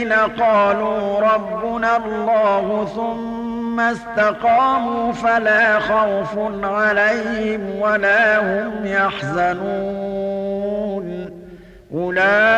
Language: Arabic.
قالوا ربنا الله ثم استقاموا فلا خوف عليهم ولا هم يحزنون أولئك